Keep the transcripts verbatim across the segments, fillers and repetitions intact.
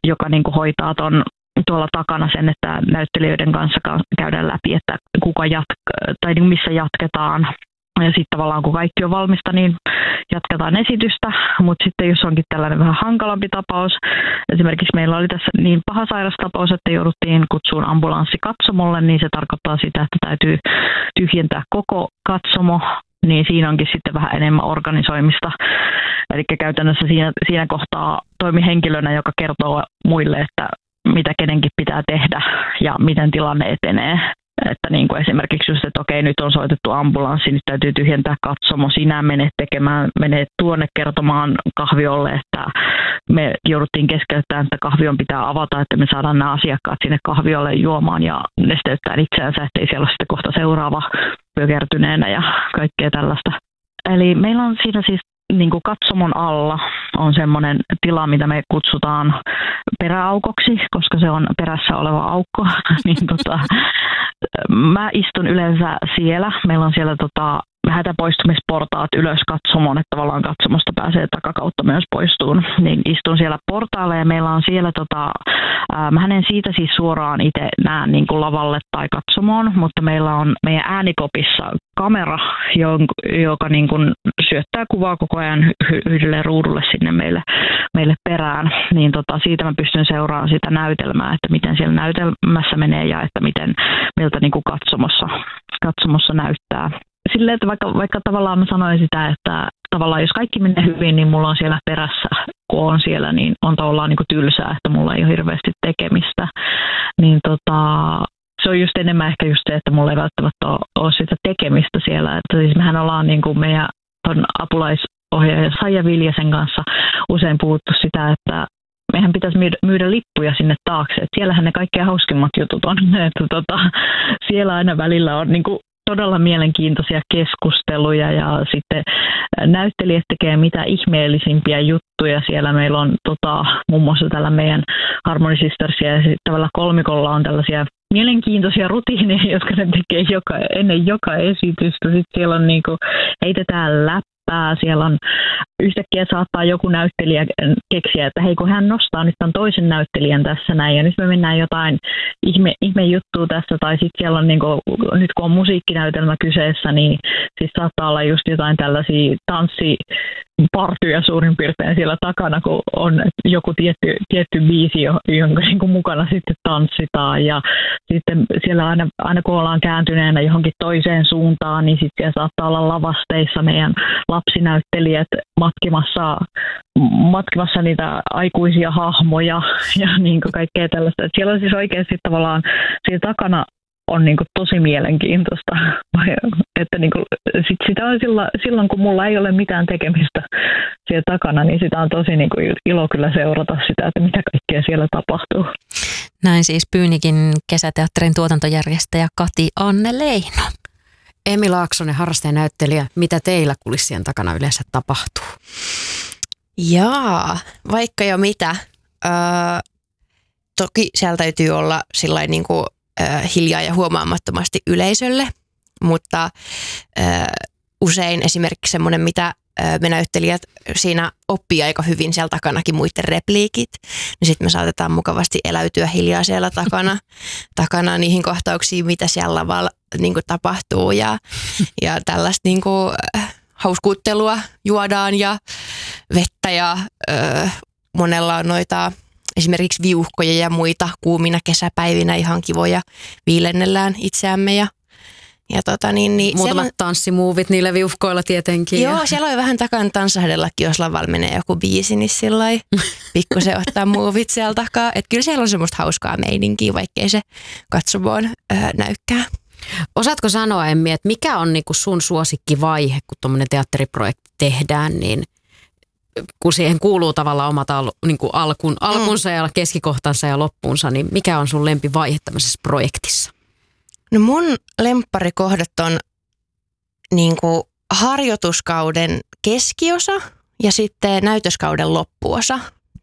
joka niin kuin hoitaa ton tuolla takana sen, että näyttelijöiden kanssa käydään läpi, että kuka jatkaa tai niin missä jatketaan. Ja sitten tavallaan kun kaikki on valmista, niin jatketaan esitystä, mutta sitten jos onkin tällainen vähän hankalampi tapaus, esimerkiksi meillä oli tässä niin paha sairastapaus, että jouduttiin kutsuun ambulanssi katsomolle, niin se tarkoittaa sitä, että täytyy tyhjentää koko katsomo, niin siinä onkin sitten vähän enemmän organisoimista. Eli käytännössä siinä, siinä kohtaa toimi henkilönä, joka kertoo muille, että mitä kenenkin pitää tehdä ja miten tilanne etenee. Että niin kuin esimerkiksi just, että okei, nyt on soitettu ambulanssi, nyt täytyy tyhjentää katsomo, sinä menet tekemään, menet tuonne kertomaan kahviolle, että me jouduttiin keskeyttämään, että kahvion pitää avata, että me saadaan nämä asiakkaat sinne kahviolle juomaan ja nesteyttää itseänsä, ettei siellä ole sitten kohta seuraava pökertyneenä ja kaikkea tällaista. Eli meillä on siinä siis niin kuin katsomon alla on semmoinen tila, mitä me kutsutaan peräaukoksi, koska se on perässä oleva aukko. niin tota, mä istun yleensä siellä. Meillä on siellä tota, hätäpoistumisportaat ylös katsomoon, että tavallaan katsomosta pääsee takakautta myös poistuun. Niin istun siellä portaalla ja meillä on siellä, tota, ää, mä en siitä siis suoraan itse näe niin kuin lavalle tai katsomoon, mutta meillä on meidän äänikopissa kamera, joka niin kuin syöttää kuvaa koko ajan yhdelle ruudulle sinne meille, meille perään. Niin tota, siitä mä pystyn seuraamaan sitä näytelmää, että miten siellä näytelmässä menee ja että miten, miltä niin kuin katsomossa, katsomossa näyttää. Silleen, että vaikka, vaikka tavallaan mä sanoin sitä, että tavallaan jos kaikki menee hyvin, niin mulla on siellä perässä, kun on siellä, niin on tavallaan niin kuin tylsää, että mulla ei ole hirveästi tekemistä. Niin tota, se on just enemmän ehkä just se, että mulla ei välttämättä ole, ole sitä tekemistä siellä. Että siis mehän ollaan niin kuin meidän ton apulaisohjaaja Saija Viljasen kanssa usein puhuttu sitä, että meidän pitäisi myydä, myydä lippuja sinne taakse. Että siellähän ne kaikkein hauskimmat jutut on. Että tota, siellä aina välillä on niin kuin todella mielenkiintoisia keskusteluja ja sitten näyttelijät tekee mitä ihmeellisimpiä juttuja. Siellä meillä on tota, muun muassa tällä meidän Harmony Sistersia ja sitten tällä kolmikolla on tällaisia mielenkiintoisia rutiineja, jotka ne tekee joka, ennen joka esitystä. Sitten siellä on niinku, heitetään läppää, siellä on yhtäkkiä saattaa joku näyttelijä keksiä, että hei kun hän nostaa nyt tämän toisen näyttelijän tässä näin ja nyt me mennään jotain ihme, ihme juttua tässä tai sitten siellä on niinku, nyt kun on musiikkinäytelmä kyseessä, niin siis saattaa olla just jotain tällaisia tanssipartyja suurin piirtein siellä takana, kun on joku tietty, tietty biisi, jonka niinku mukana sitten tanssitaan ja sitten siellä aina, aina kun ollaan kääntyneenä johonkin toiseen suuntaan, niin sitten siellä saattaa olla lavasteissa meidän lapsinäyttelijät matkimassa, matkimassa niitä aikuisia hahmoja ja niin kuin kaikkea tällaista. Et siellä on siis oikeasti tavallaan siellä takana on niin kuin tosi mielenkiintoista. Että niin kuin, sit sitä on silloin, silloin, kun mulla ei ole mitään tekemistä siellä takana, niin sitä on tosi niin kuin ilo kyllä seurata sitä, että mitä kaikkea siellä tapahtuu. Näin siis Pyynikin kesäteatterin tuotantojärjestäjä Kati Anne Leino. Emmi Laaksonen, harrastajanäyttelijä, mitä teillä kulissien takana yleensä tapahtuu? Jaa, vaikka jo mitä. Öö, toki siellä täytyy olla sillain niin kuin, öö, hiljaa ja huomaamattomasti yleisölle, mutta öö, usein esimerkiksi semmoinen, mitä öö, me näyttelijät siinä oppii aika hyvin siellä takanakin muiden repliikit, niin sitten me saatetaan mukavasti eläytyä hiljaa siellä takana, takana niihin kohtauksiin, mitä siellä lavalla niin kuin tapahtuu ja, ja tällaista niin kuin, hauskuuttelua juodaan ja vettä ja ö, monella on noita esimerkiksi viuhkoja ja muita kuumina kesäpäivinä ihan kivoja, viilennellään itseämme ja Ja tota niin, niin muutamat siellä, tanssimuuvit niillä viuhkoilla tietenkin. Joo, ja siellä on vähän takana tanssahdellakin, jos lavalla menee joku biisi, niin sillai pikkusen ottaa muuvit siellä takaa. Että kyllä siellä on semmoista hauskaa meininkiä, vaikkei se katsomoon öö, näykää. Osaatko sanoa, Emmi, että mikä on niinku sun suosikkivaihe, kun tuommoinen teatteriprojekti tehdään, niin kun siihen kuuluu tavallaan omat al, niinku alkun, alkunsa ja keskikohtansa ja loppuunsa, niin mikä on sun lempivaihe tämmöisessä projektissa? No mun lempparikohdat on niinku harjoituskauden keskiosa ja sitten näytöskauden loppuosa.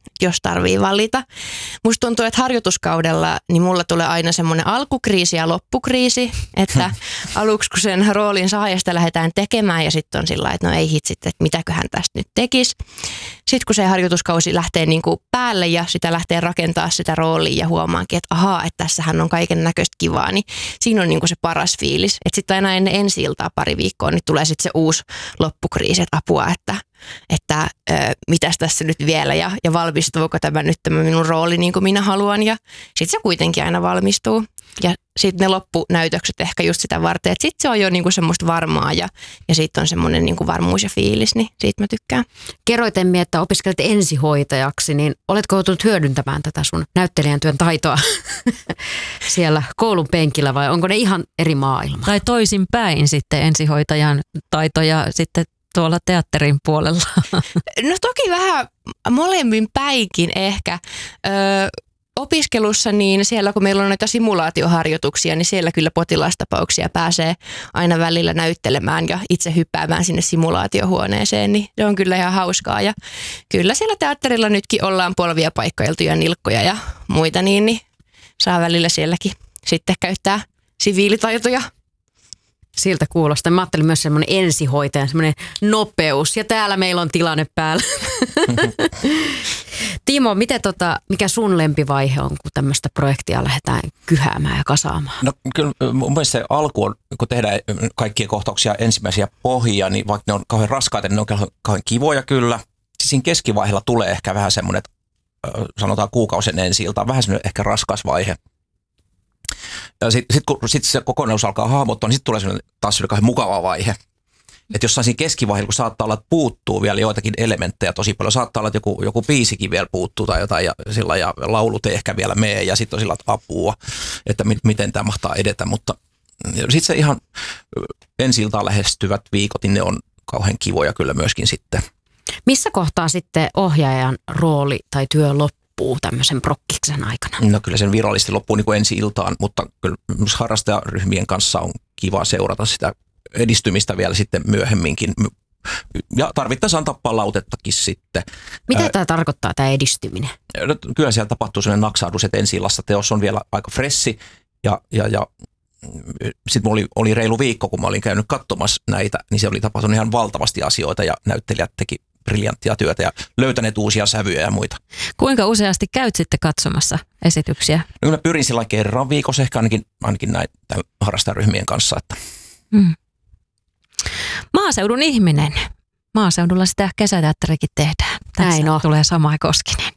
jos tarvii valita. Musta tuntuu, että harjoituskaudella niin mulla tulee aina semmoinen alkukriisi ja loppukriisi, että aluksi kun sen roolin saa ja sitä lähdetään tekemään ja sitten on sillä että no ei hitsit, että mitäköhän tästä nyt tekisi. Sitten kun se harjoituskausi lähtee niin kuin päälle ja sitä lähtee rakentaa sitä roolia ja huomaankin, että ahaa, että tässähän on kaiken näköistä kivaa, niin siinä on niin kuin se paras fiilis. Että sitten aina ennen ensi iltaa pari viikkoa, niin tulee sitten se uusi loppukriisi, että apua, että, että ö, mitäs tässä nyt vielä ja, ja valmistuuko tämä nyt tämä minun rooli niin kuin minä haluan. Ja sitten se kuitenkin aina valmistuu. Ja sitten ne loppunäytökset ehkä just sitä varten, että sitten se on jo niinku semmoista varmaa ja, ja sitten on semmoinen niinku varmuus ja fiilis, niin siitä mä tykkään. Kerroit Emmi, että opiskelet ensihoitajaksi, niin oletko joutunut hyödyntämään tätä sun näyttelijän työn taitoa siellä koulun penkillä vai onko ne ihan eri maailma? Tai toisinpäin sitten ensihoitajan taitoja sitten tuolla teatterin puolella. No toki vähän molemmin päinkin ehkä. Öö, Opiskelussa niin siellä kun meillä on näitä simulaatioharjoituksia, niin siellä kyllä potilastapauksia pääsee aina välillä näyttelemään ja itse hyppäämään sinne simulaatiohuoneeseen, niin se on kyllä ihan hauskaa. Ja kyllä siellä teatterilla nytkin ollaan polvia paikkailtu ja nilkkoja ja muita, niin, niin saa välillä sielläkin sitten käyttää siviilitaitoja. Siltä kuulostaa. Mä ajattelin myös semmoinen ensihoitaja, semmoinen nopeus. Ja täällä meillä on tilanne päällä. Timo, miten tota, mikä sun lempivaihe on, kun tämmöistä projektia lähdetään kyhäämään ja kasaamaan? No kyllä mun mielestä se alku on, kun tehdään kaikkia kohtauksia ensimmäisiä pohjia, niin vaikka ne on kauhean raskaita, niin ne on kauhean kivoja kyllä. Siis siinä keskivaiheella tulee ehkä vähän semmoinen, sanotaan kuukausien ensi iltaan, vähän semmoinen ehkä raskas vaihe. Ja sitten sit, kun sit se kokonaisuus alkaa hahmottua, niin sitten tulee semmoinen taas semmoinen mukava vaihe. Että jossain siinä keskivaiheella, kun saattaa olla, että puuttuu vielä joitakin elementtejä tosi paljon, saattaa olla, että joku, joku biisikin vielä puuttuu tai jotain, ja, sillä, ja laulut ei ehkä vielä mene, ja sitten on sillä apua, että mi, miten tämä mahtaa edetä. Mutta sitten se ihan ensi iltaan lähestyvät viikot, niin ne on kauhean kivoja kyllä myöskin sitten. Missä kohtaa sitten ohjaajan rooli tai työ loppuu tämmöisen prokkiksen aikana? No kyllä sen virallisesti loppuu niin kuin ensi iltaan, mutta kyllä harrastajaryhmien kanssa on kiva seurata sitä edistymistä vielä sitten myöhemminkin. Ja tarvittaisiin antaa palautettakin sitten. Mitä Ää, tämä tarkoittaa, tämä edistyminen? No, kyllä siellä tapahtuu sellainen naksahdus, että ensi illassa teos on vielä aika fressi. Ja, ja, ja sitten oli, oli reilu viikko, kun mä olin käynyt katsomassa näitä, niin se oli tapahtunut ihan valtavasti asioita ja näyttelijät teki briljanttia työtä ja löytäneet uusia sävyjä ja muita. Kuinka useasti käyt sitten katsomassa esityksiä? No mä pyrin sillä kerran viikossa ehkä ainakin, ainakin näin harrastajaryhmien kanssa. Että. Hmm. Maaseudun ihminen. Maaseudulla sitä kesäteatterikin tehdään. Tässä tulee Samai Koskinen.